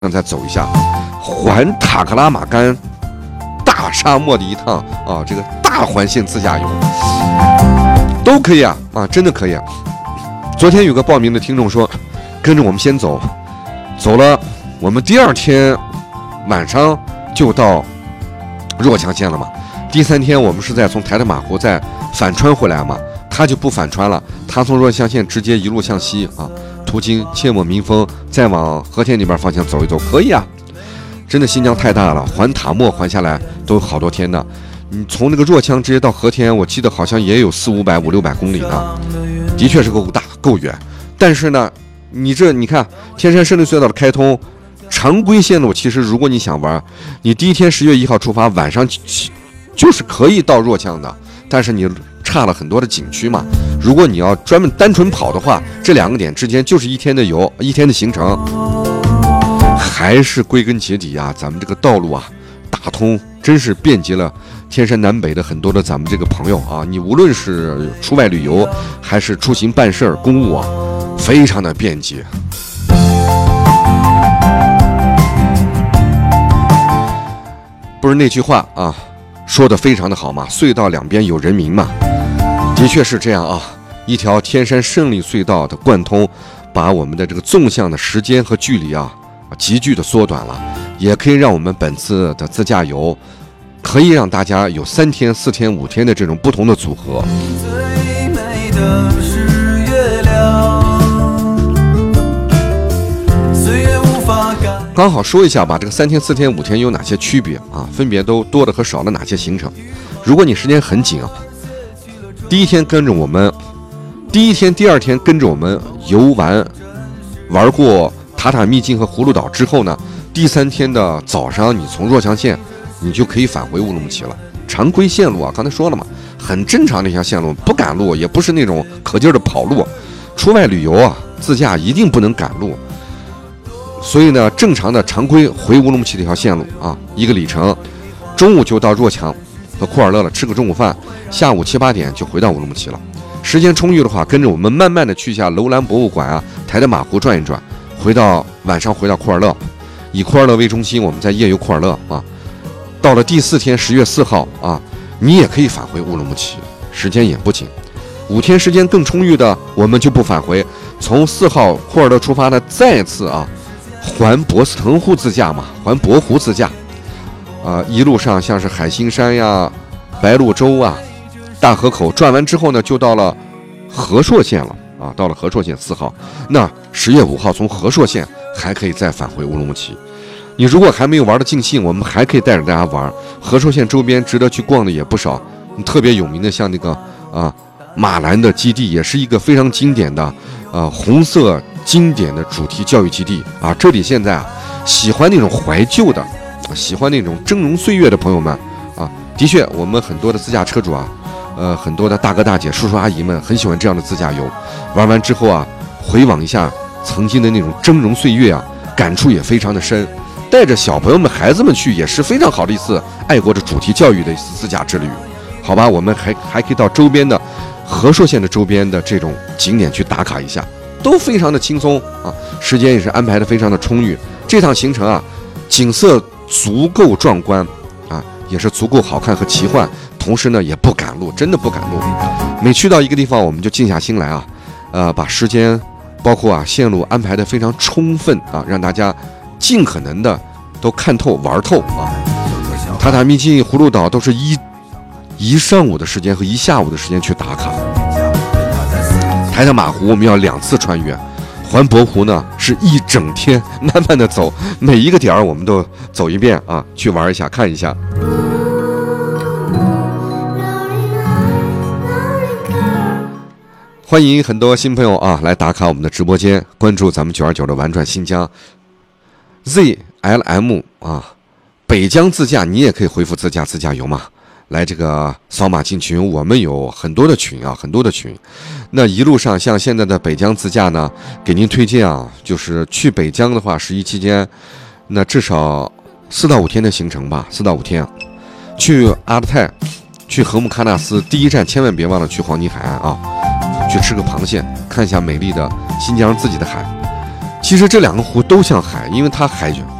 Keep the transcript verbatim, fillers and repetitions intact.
再走一下，环塔克拉玛干大沙漠的一趟啊，这个大环线自驾游都可以啊啊，真的可以啊。昨天有个报名的听众说，跟着我们先走，走了，我们第二天晚上就到若羌县了嘛。第三天我们是在从台的马湖再反穿回来嘛，他就不反穿了，他从若羌县直接一路向西啊，途经切莫民丰，再往和田那边方向走一走，可以啊。真的新疆太大了，环塔莫环下来都有好多天的。你从那个若羌直接到和田，我记得好像也有四五百、五六百公里呢，的确是够大、够远。但是呢，你这你看天山胜利隧道的开通，常规线路其实如果你想玩，你第一天十月一号出发，晚上就是可以到若羌的，但是你差了很多的景区嘛。如果你要专门单纯跑的话，这两个点之间就是一天的游，一天的行程。还是归根结底啊，咱们这个道路啊打通，真是便捷了天山南北的很多的咱们这个朋友啊。你无论是出外旅游，还是出行办事儿、公务啊，非常的便捷。不是那句话啊，说的非常的好嘛，隧道两边有人民嘛，的确是这样啊。一条天山胜利隧道的贯通，把我们的这个纵向的时间和距离啊急剧的缩短了，也可以让我们本次的自驾游可以让大家有三天、四天、五天的这种不同的组合。 最美的是月亮，岁月无法改。 刚好说一下吧，这个三天、四天、五天有哪些区别啊？分别都多的和少的哪些行程？如果你时间很紧啊，第一天跟着我们，第一天、第二天跟着我们游玩玩过塔塔密境和葫芦岛之后呢，第三天的早上，你从若羌县，你就可以返回乌鲁木齐了。常规线路啊，刚才说了嘛，很正常的一条线路，不赶路，也不是那种可劲儿的跑路。出外旅游啊，自驾一定不能赶路。所以呢，正常的常规回乌鲁木齐的一条线路啊，一个里程，中午就到若羌和库尔勒了，吃个中午饭，下午七八点就回到乌鲁木齐了。时间充裕的话，跟着我们慢慢的去一下楼兰博物馆啊，台的马湖转一转。回到晚上回到库尔勒，以库尔勒为中心，我们在夜游库尔勒啊。到了第四天十月四号啊，你也可以返回乌鲁木齐，时间也不紧。五天时间更充裕的，我们就不返回，从四号库尔勒出发呢，再次啊环博斯腾湖自驾嘛，环博湖自驾，啊一路上像是海心山呀、白鹭洲啊、大河口转完之后呢，就到了和硕县了。啊，到了和硕县四号，那十月五号从和硕县还可以再返回乌鲁木齐。你如果还没有玩的尽兴，我们还可以带着大家玩。和硕县周边值得去逛的也不少，特别有名的像那个啊马兰的基地，也是一个非常经典的呃红色经典的主题教育基地啊。这里现在啊，喜欢那种怀旧的，喜欢那种峥嵘岁月的朋友们啊，的确我们很多的自驾车主啊。呃，很多的大哥大姐、叔叔阿姨们很喜欢这样的自驾游，玩完之后啊，回望一下曾经的那种峥嵘岁月啊，感触也非常的深。带着小朋友们、孩子们去也是非常好的一次爱国者主题教育的一次自驾之旅，好吧？我们还还可以到周边的和硕县的周边的这种景点去打卡一下，都非常的轻松啊，时间也是安排的非常的充裕。这趟行程啊，景色足够壮观啊，也是足够好看和奇幻。同时呢，也不赶路，真的不赶路。每去到一个地方，我们就静下心来啊，呃，把时间，包括啊线路安排的非常充分啊，让大家尽可能的都看透、玩透啊。塔塔密境、葫芦岛都是一一上午的时间和一下午的时间去打卡。台的马湖我们要两次穿越，环博湖呢是一整天，慢慢的走，每一个点儿我们都走一遍啊，去玩一下，看一下。欢迎很多新朋友啊来打卡我们的直播间，关注咱们九二九的玩转新疆 Z L M 啊，北疆自驾你也可以回复自驾自驾游嘛，来这个扫码进群，我们有很多的群啊，很多的群。那一路上像现在的北疆自驾呢，给您推荐啊，就是去北疆的话，十一期间，那至少四到五天的行程吧，四到五天，去阿勒泰，去禾木喀纳斯，第一站千万别忘了去黄泥海岸啊。去吃个螃蟹，看一下美丽的新疆自己的海。其其实这两个湖都像海，因为它海